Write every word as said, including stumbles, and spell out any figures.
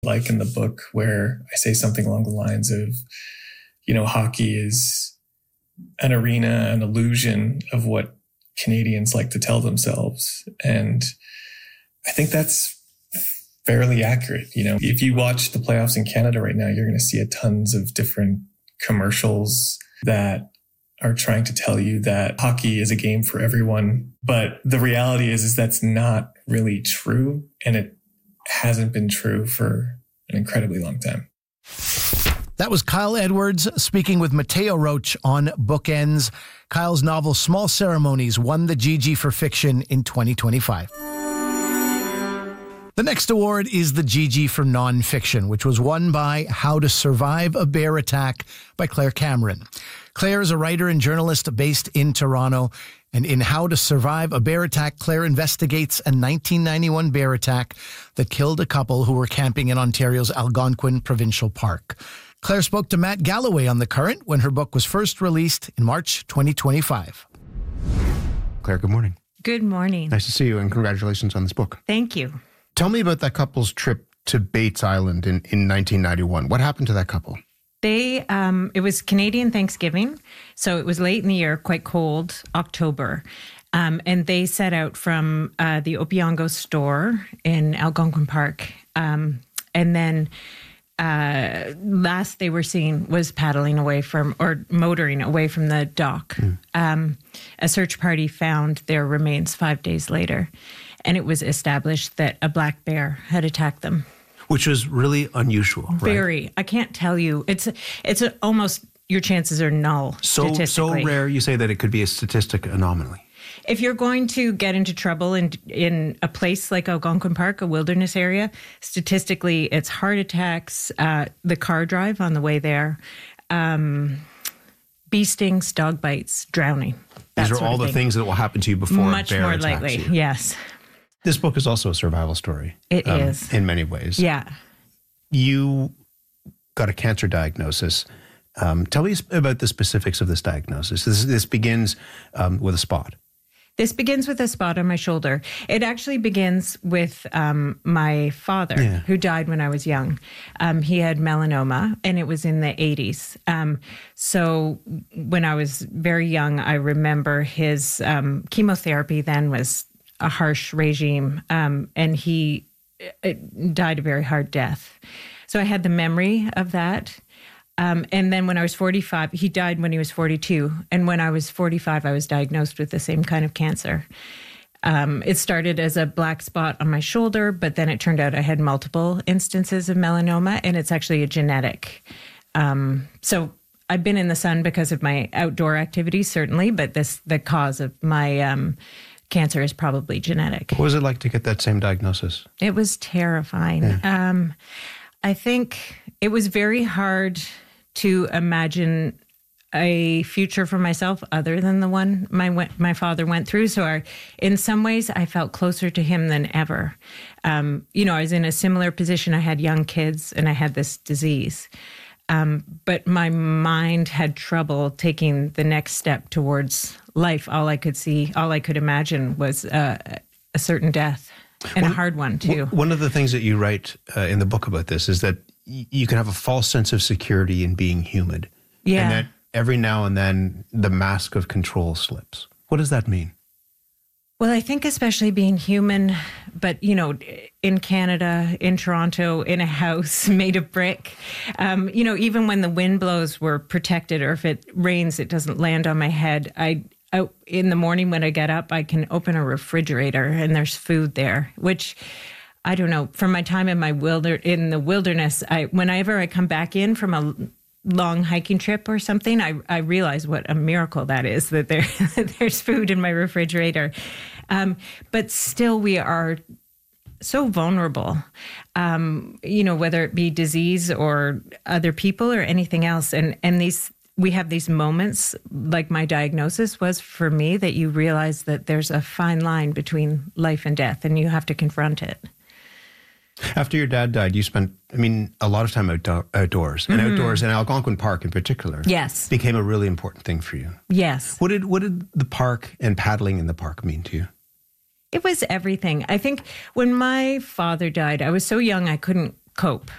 Like in the book where I say something along the lines of, you know, hockey is an arena, an illusion of what Canadians like to tell themselves. And I think that's fairly accurate. You know, if you watch the playoffs in Canada right now, you're going to see a tons of different commercials that are trying to tell you that hockey is a game for everyone. But the reality is, is that's not really true. And it hasn't been true for an incredibly long time. That was Kyle Edwards speaking with Mateo Roach on Bookends. Kyle's novel Small Ceremonies won the G G for fiction in twenty twenty-five. The next award is the G G for nonfiction, which was won by How to Survive a Bear Attack by Claire Cameron. Claire is a writer and journalist based in Toronto. And in How to Survive a Bear Attack, Claire investigates a nineteen ninety-one bear attack that killed a couple who were camping in Ontario's Algonquin Provincial Park. Claire spoke to Matt Galloway on The Current when her book was first released in March twenty twenty-five. Claire, good morning. Good morning. Nice to see you, and congratulations on this book. Thank you. Tell me about that couple's trip to Bates Island in, in nineteen ninety-one. What happened to that couple? They, um, it was Canadian Thanksgiving, so it was late in the year, quite cold, October. Um, and they set out from uh, the Opiongo store in Algonquin Park. Um, and then uh, last they were seen was paddling away from, or motoring away from the dock. Mm. Um, a search party found their remains five days later. And it was established that a black bear had attacked them. Which was really unusual, right? Very. I can't tell you. It's it's a, almost, your chances are null so, statistically. So rare you say that it could be a statistic anomaly. If you're going to get into trouble in in a place like Algonquin Park, a wilderness area, statistically it's heart attacks, uh, the car drive on the way there, um, bee stings, dog bites, drowning. These are all the things that will happen to you before Much a bear more attacks likely, you. yes. This book is also a survival story. It um, is. In many ways. Yeah. You got a cancer diagnosis. Um, tell me about the specifics of this diagnosis. This, this begins um, with a spot. This begins with a spot on my shoulder. It actually begins with um, my father, Yeah. who died when I was young. Um, he had melanoma, and it was in the eighties. Um, so when I was very young, I remember his um, chemotherapy then was a harsh regime, um, and he it died a very hard death. So I had the memory of that. Um, and then when I was forty-five, he died when he was forty-two. And when I was forty-five, I was diagnosed with the same kind of cancer. Um, it started as a black spot on my shoulder, but then it turned out I had multiple instances of melanoma, and it's actually a genetic. Um, so I've been in the sun because of my outdoor activities, certainly, but this the cause of my um, cancer is probably genetic. What was it like to get that same diagnosis? It was terrifying. Yeah. Um, I think it was very hard to imagine a future for myself other than the one my my father went through. So our, in some ways, I felt closer to him than ever. Um, you know, I was in a similar position. I had young kids and I had this disease. Um, but my mind had trouble taking the next step towards life. All I could see, all I could imagine was uh, a certain death, and one, a hard one, too. One of the things that you write uh, in the book about this is that y- you can have a false sense of security in being human. Yeah. And that every now and then the mask of control slips. What does that mean? Well, I think especially being human, but, you know, in Canada, in Toronto, in a house made of brick, um, you know, even when the wind blows, we're protected, or if it rains, it doesn't land on my head. I, I in the morning when I get up, I can open a refrigerator and there's food there, which I don't know. From my time in my wilder in the wilderness, I whenever I come back in from a long hiking trip or something, I, I realize what a miracle that is, that there there's food in my refrigerator. Um, but still, we are so vulnerable, um, you know, whether it be disease or other people or anything else. And, and these, we have these moments, like my diagnosis was for me, that you realize that there's a fine line between life and death, and you have to confront it. After your dad died, you spent, I mean, a lot of time outdo- outdoors, and mm-hmm. outdoors, and Algonquin Park in particular. Yes. Became a really important thing for you. Yes. What did what did the park and paddling in the park mean to you? It was everything. I think when my father died, I was so young I couldn't cope.